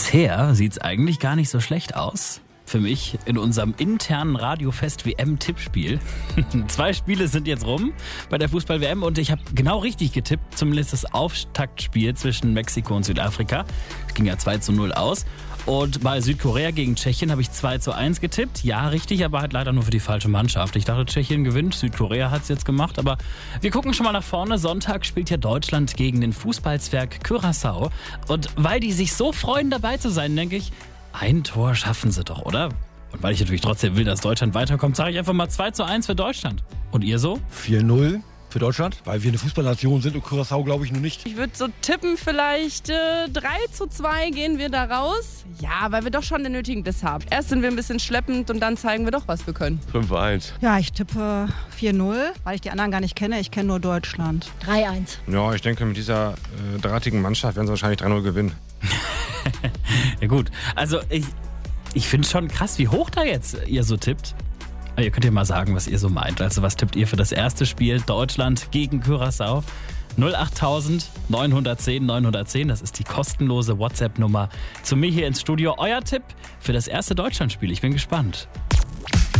Bisher sieht's eigentlich gar nicht so schlecht aus. Für mich in unserem internen Radiofest WM-Tippspiel. 2 Spiele sind jetzt rum bei der Fußball-WM und ich habe genau richtig getippt, zumindest das Auftaktspiel zwischen Mexiko und Südafrika. Es ging ja 2:0 aus. Und bei Südkorea gegen Tschechien habe ich 2:1 getippt. Ja, richtig, aber halt leider nur für die falsche Mannschaft. Ich dachte, Tschechien gewinnt, Südkorea hat es jetzt gemacht. Aber wir gucken schon mal nach vorne. Sonntag spielt ja Deutschland gegen den Fußballzwerg Curaçao. Und weil die sich so freuen, dabei zu sein, denke ich, ein Tor schaffen sie doch, oder? Und weil ich natürlich trotzdem will, dass Deutschland weiterkommt, sage ich einfach mal 2:1 für Deutschland. Und ihr so? 4:0 für Deutschland, weil wir eine Fußballnation sind und Curaçao glaube ich nur nicht. Ich würde so tippen, vielleicht 3:2 gehen wir da raus. Ja, weil wir doch schon den nötigen Biss haben. Erst sind wir ein bisschen schleppend und dann zeigen wir doch, was wir können. 5:1. Ja, ich tippe 4:0, weil ich die anderen gar nicht kenne. Ich kenne nur Deutschland. 3:1. Ja, ich denke, mit dieser drahtigen Mannschaft werden sie wahrscheinlich 3:0 gewinnen. Ja gut, also ich finde es schon krass, wie hoch da jetzt ihr so tippt. Aber ihr könnt ja mal sagen, was ihr so meint. Also was tippt ihr für das erste Spiel Deutschland gegen Curaçao? 08000 910 910, das ist die kostenlose WhatsApp-Nummer zu mir hier ins Studio. Euer Tipp für das erste Deutschlandspiel. Ich bin gespannt.